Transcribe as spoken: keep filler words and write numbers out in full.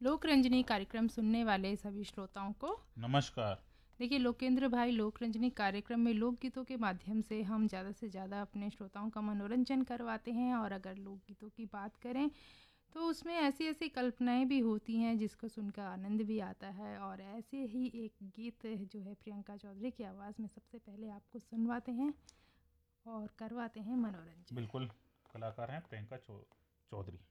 लोक रंजनी कार्यक्रम सुनने वाले सभी श्रोताओं को नमस्कार। देखिए लोकेंद्र भाई, लोक रंजनी कार्यक्रम में लोकगीतों के माध्यम से हम ज़्यादा से ज़्यादा अपने श्रोताओं का मनोरंजन करवाते हैं। और अगर लोकगीतों की बात करें तो उसमें ऐसी ऐसी कल्पनाएं भी होती हैं जिसको सुनकर आनंद भी आता है। और ऐसे ही एक गीत जो है प्रियंका चौधरी की आवाज़ में सबसे पहले आपको सुनवाते हैं और करवाते हैं मनोरंजन। बिल्कुल, कलाकार हैं प्रियंका चौ, चौधरी।